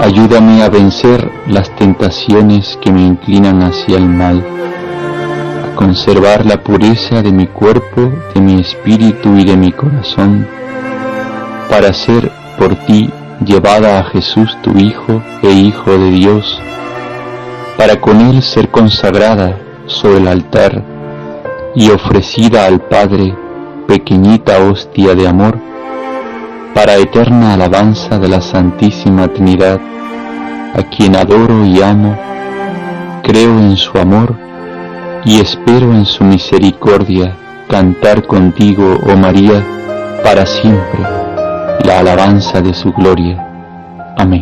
Ayúdame a vencer las tentaciones que me inclinan hacia el mal, a conservar la pureza de mi cuerpo, de mi espíritu y de mi corazón, para ser por ti llevada a Jesús tu Hijo e Hijo de Dios, para con Él ser consagrada sobre el altar y ofrecida al Padre pequeñita hostia de amor, para eterna alabanza de la Santísima Trinidad, a quien adoro y amo, creo en su amor y espero en su misericordia cantar contigo, oh María, para siempre la alabanza de su gloria. Amén.